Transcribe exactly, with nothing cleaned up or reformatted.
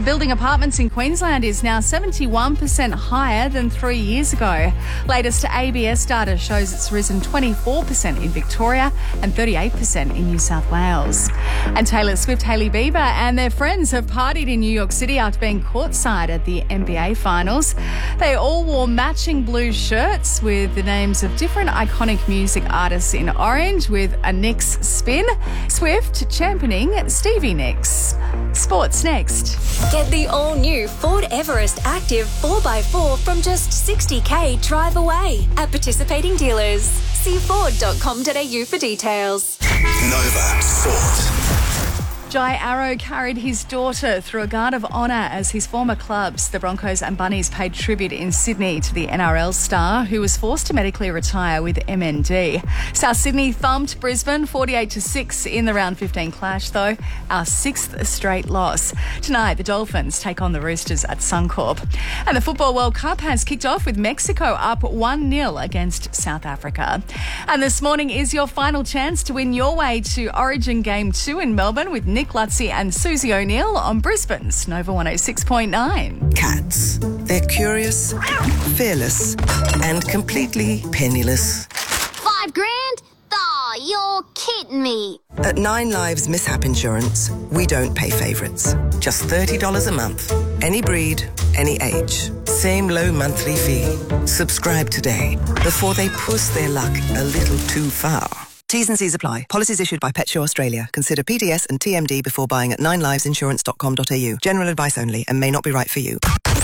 building apartments in Queensland is now seventy-one percent higher than three years ago. Latest A B S data shows it's risen twenty-four percent in Victoria and thirty-eight percent in New South Wales. And Taylor Swift, Hailey Bieber and their friends have partied in New York City after being courtside at the N B A Finals. They all wore matching blue shirts with the names of different iconic music artists in orange with a Knicks spin. Swift championing Stevie Nicks. Sports next. Get the all-new Ford Everest Active four by four from just sixty k drive away at participating dealers. See ford dot com dot a u for details. Nova Sport. Jai Arrow carried his daughter through a guard of honour as his former clubs, the Broncos and Bunnies, paid tribute in Sydney to the N R L star who was forced to medically retire with M N D. South Sydney thumped Brisbane forty-eight to six in the round fifteen clash, though, our sixth straight loss. Tonight, the Dolphins take on the Roosters at Suncorp. And the Football World Cup has kicked off with Mexico up one nil against South Africa. And this morning is your final chance to win your way to Origin Game two in Melbourne with Nick Lutzy and Susie O'Neill on Brisbane's Nova one oh six point nine. Cats. They're curious, fearless, and completely penniless. Five grand? Aw, you're kidding me. At Nine Lives Mishap Insurance, we don't pay favourites. Just thirty dollars a month. Any breed, any age. Same low monthly fee. Subscribe today before they push their luck a little too far. T's and C's apply. Policies issued by PetSure Australia. Consider P D S and T M D before buying at nine lives insurance dot com dot a u. General advice only and may not be right for you.